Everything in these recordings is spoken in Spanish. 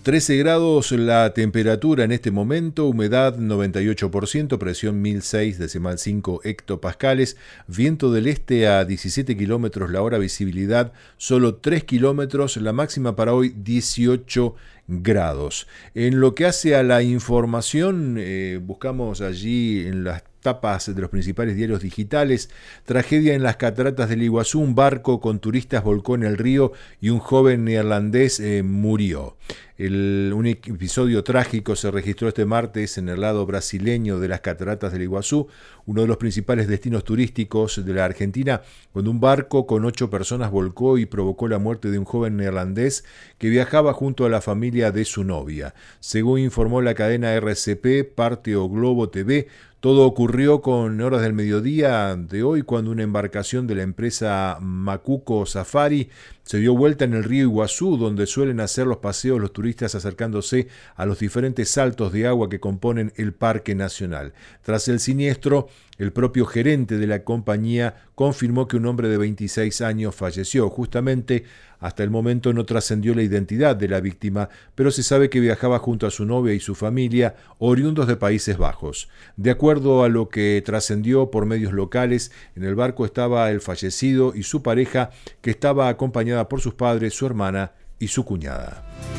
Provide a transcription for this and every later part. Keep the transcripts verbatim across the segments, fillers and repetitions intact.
trece grados la temperatura en este momento, humedad noventa y ocho por ciento, presión mil seis decimal cinco hectopascales, viento del este a diecisiete kilómetros la hora, visibilidad solo tres kilómetros, la máxima para hoy dieciocho grados. En lo que hace a la información, eh, buscamos allí en las tapas de los principales diarios digitales: tragedia en las cataratas del Iguazú, un barco con turistas volcó en el río y un joven neerlandés eh, murió. El, un episodio trágico se registró este martes en el lado brasileño de las cataratas del Iguazú, uno de los principales destinos turísticos de la Argentina, cuando un barco con ocho personas volcó y provocó la muerte de un joven neerlandés que viajaba junto a la familia de su novia. Según informó la cadena R C P, Parte o Globo T V, todo ocurrió con horas del mediodía de hoy, cuando una embarcación de la empresa Macuco Safari se dio vuelta en el río Iguazú, donde suelen hacer los paseos los turistas acercándose a los diferentes saltos de agua que componen el Parque Nacional. Tras el siniestro, el propio gerente de la compañía confirmó que un hombre de veintiséis años falleció. Justamente, hasta el momento no trascendió la identidad de la víctima, pero se sabe que viajaba junto a su novia y su familia, oriundos de Países Bajos. De acuerdo a lo que trascendió por medios locales, en el barco estaba el fallecido y su pareja, que estaba acompañada por sus padres, su hermana y su cuñada.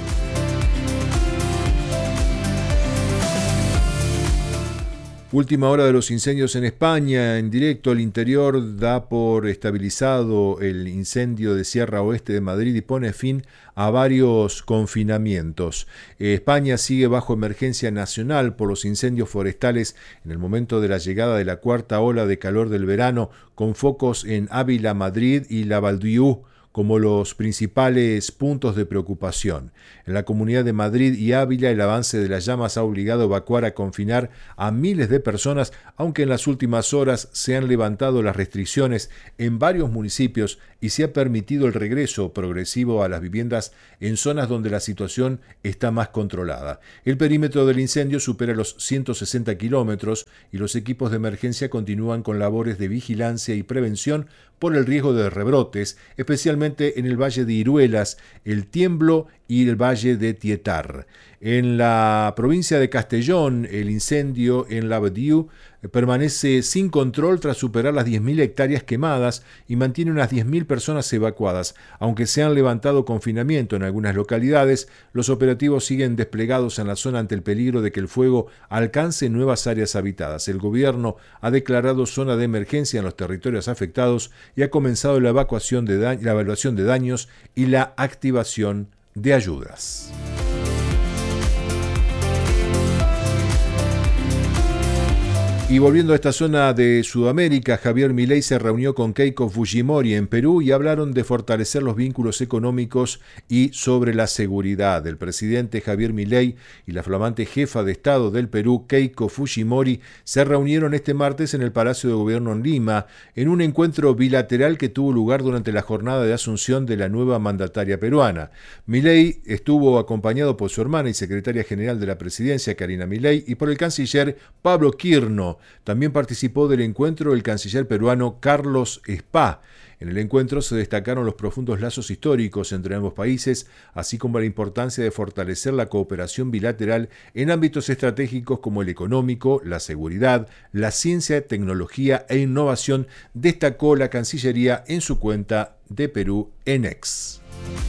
Última hora de los incendios en España. En directo al interior da por estabilizado el incendio de Sierra Oeste de Madrid y pone fin a varios confinamientos. España sigue bajo emergencia nacional por los incendios forestales en el momento de la llegada de la cuarta ola de calor del verano, con focos en Ávila, Madrid y La Valdiú como los principales puntos de preocupación. En la Comunidad de Madrid y Ávila, el avance de las llamas ha obligado a evacuar, a confinar a miles de personas, aunque en las últimas horas se han levantado las restricciones en varios municipios y se ha permitido el regreso progresivo a las viviendas en zonas donde la situación está más controlada. El perímetro del incendio supera los ciento sesenta kilómetros y los equipos de emergencia continúan con labores de vigilancia y prevención por el riesgo de rebrotes, especialmente en el Valle de Iruelas, el Tiemblo y el Valle de Tietar. En la provincia de Castellón, el incendio en La Badiou permanece sin control tras superar las diez mil hectáreas quemadas y mantiene unas diez mil personas evacuadas. Aunque se han levantado confinamiento en algunas localidades, los operativos siguen desplegados en la zona ante el peligro de que el fuego alcance nuevas áreas habitadas. El gobierno ha declarado zona de emergencia en los territorios afectados y ha comenzado la evacuación de da- la evaluación de daños y la activación de ayudas. Y volviendo a esta zona de Sudamérica, Javier Milei se reunió con Keiko Fujimori en Perú y hablaron de fortalecer los vínculos económicos y sobre la seguridad. El presidente Javier Milei y la flamante jefa de Estado del Perú, Keiko Fujimori, se reunieron este martes en el Palacio de Gobierno en Lima, en un encuentro bilateral que tuvo lugar durante la jornada de asunción de la nueva mandataria peruana. Milei estuvo acompañado por su hermana y secretaria general de la presidencia, Karina Milei, y por el canciller Pablo Quirno. También participó del encuentro el canciller peruano Carlos Spa. En el encuentro se destacaron los profundos lazos históricos entre ambos países, así como la importancia de fortalecer la cooperación bilateral en ámbitos estratégicos como el económico, la seguridad, la ciencia, tecnología e innovación, destacó la Cancillería en su cuenta de Perú en X.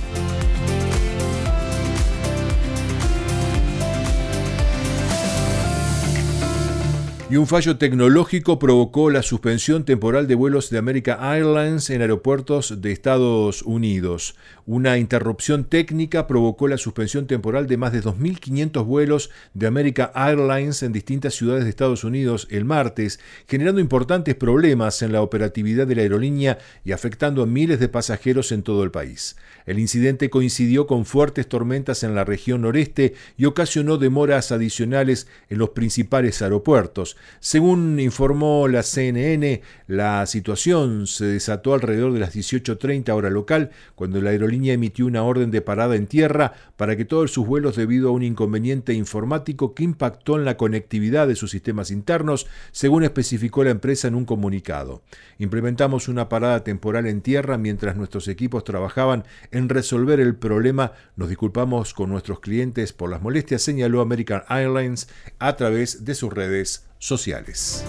Y un fallo tecnológico provocó la suspensión temporal de vuelos de American Airlines en aeropuertos de Estados Unidos. Una interrupción técnica provocó la suspensión temporal de más de dos mil quinientos vuelos de American Airlines en distintas ciudades de Estados Unidos el martes, generando importantes problemas en la operatividad de la aerolínea y afectando a miles de pasajeros en todo el país. El incidente coincidió con fuertes tormentas en la región noreste y ocasionó demoras adicionales en los principales aeropuertos. Según informó la C N N, la situación se desató alrededor de las dieciocho treinta hora local, cuando la aerolínea emitió una orden de parada en tierra para que todos sus vuelos, debido a un inconveniente informático que impactó en la conectividad de sus sistemas internos, según especificó la empresa en un comunicado. Implementamos una parada temporal en tierra mientras nuestros equipos trabajaban en resolver el problema. Nos disculpamos con nuestros clientes por las molestias, señaló American Airlines a través de sus redes sociales.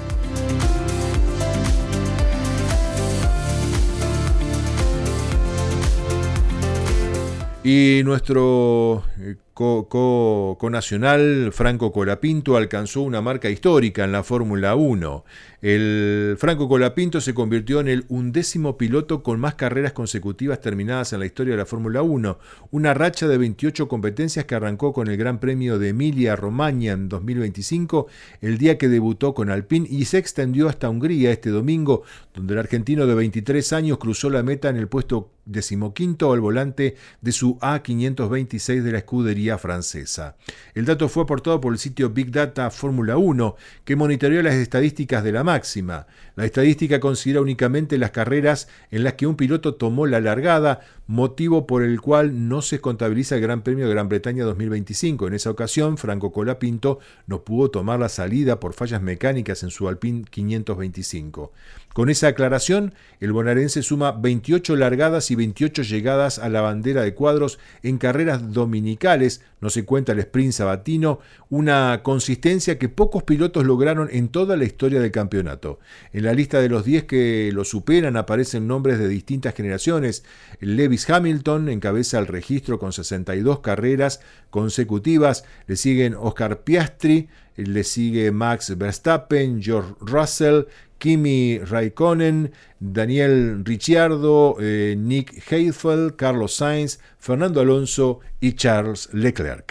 Y nuestro co, co, conacional Franco Colapinto alcanzó una marca histórica en la Fórmula uno. El Franco Colapinto se convirtió en el undécimo piloto con más carreras consecutivas terminadas en la historia de la Fórmula uno, una racha de veintiocho competencias que arrancó con el Gran Premio de Emilia-Romagna en dos mil veinticinco, el día que debutó con Alpine, y se extendió hasta Hungría este domingo, donde el argentino de veintitrés años cruzó la meta en el puesto decimoquinto al volante de su A quinientos veintiséis de la escudería francesa. El dato fue aportado por el sitio Big Data Fórmula uno, que monitoreó las estadísticas de la máxima. La estadística considera únicamente las carreras en las que un piloto tomó la largada, motivo por el cual no se contabiliza el Gran Premio de Gran Bretaña dos mil veinticinco. En esa ocasión, Franco Colapinto no pudo tomar la salida por fallas mecánicas en su Alpine quinientos veinticinco. Con esa aclaración, el bonaerense suma veintiocho largadas y veintiocho llegadas a la bandera de cuadros en carreras dominicales, no se cuenta el sprint sabatino, una consistencia que pocos pilotos lograron en toda la historia del campeonato. En la lista de los diez que lo superan aparecen nombres de distintas generaciones. Lewis Hamilton encabeza el registro con sesenta y dos carreras consecutivas, le siguen Oscar Piastri, le sigue Max Verstappen, George Russell, Kimi Raikkonen, Daniel Ricciardo, eh, Nick Heidfeld, Carlos Sainz, Fernando Alonso y Charles Leclerc.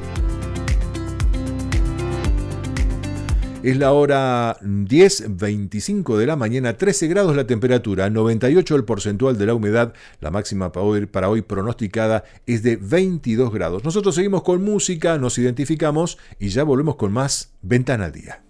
Es la hora diez veinticinco de la mañana, trece grados la temperatura, noventa y ocho el porcentual de la humedad, la máxima para hoy, para hoy pronosticada es de veintidós grados. Nosotros seguimos con música, nos identificamos y ya volvemos con más Ventana al Día.